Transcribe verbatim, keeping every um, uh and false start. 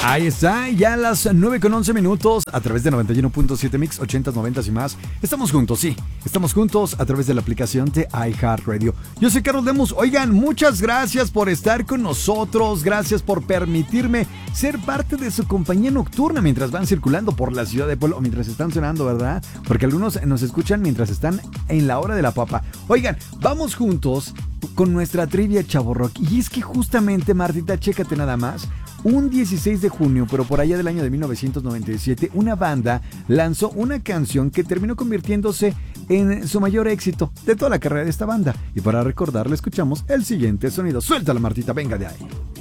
Ahí está, ya a las nueve con once minutos a través de noventa y uno punto siete Mix, ochenta, noventa y más. Estamos juntos, sí, estamos juntos a través de la aplicación de iHeartRadio. Yo soy Carlos Lemus. Oigan, muchas gracias por estar con nosotros, gracias por permitirme ser parte de su compañía nocturna mientras van circulando por la ciudad de Puebla o mientras están cenando, ¿verdad? Porque algunos nos escuchan mientras están en la hora de la papa. Oigan, vamos juntos con nuestra trivia Chavorrock. Y es que justamente, Martita, chécate nada más. Un dieciséis de junio, pero por allá del año de mil novecientos noventa y siete, una banda lanzó una canción que terminó convirtiéndose en su mayor éxito de toda la carrera de esta banda. Y para recordarle, escuchamos el siguiente sonido. Suéltala, Martita, venga de ahí.